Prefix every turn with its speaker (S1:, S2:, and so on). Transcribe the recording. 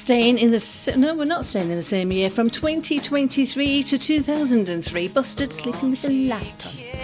S1: staying in the... No, we're not staying in the same year. From 2023 to 2003, Busted, Sleeping with the Light On.